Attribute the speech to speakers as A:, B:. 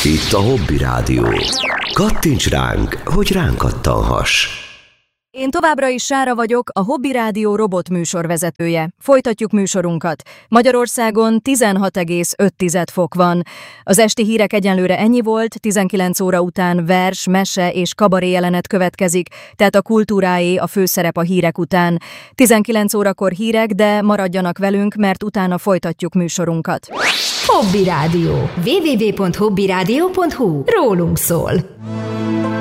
A: Itt a Hobby Rádió. Kattints ránk, hogy ránk kattanhass.
B: Én továbbra is Sára vagyok, a Hobby Rádió robot műsorvezetője. Folytatjuk műsorunkat. Magyarországon 16,5 fok van. Az esti hírek egyenlőre ennyi volt, 19 óra után vers, mese és kabaré jelenet következik, tehát a kultúráé a főszerep a hírek után. 19 órakor hírek, de maradjanak velünk, mert utána folytatjuk műsorunkat.
C: Hobby Rádió. www.hobbyradio.hu. Rólunk szól.